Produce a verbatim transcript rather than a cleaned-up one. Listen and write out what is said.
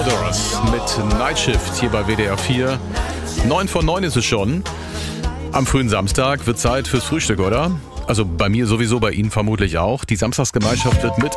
Doors mit Night Shift hier bei W D R vier. Neun von neun ist es schon. Am frühen Samstag wird Zeit fürs Frühstück, oder? Also bei mir sowieso, bei Ihnen vermutlich auch. Die Samstagsgemeinschaft wird mit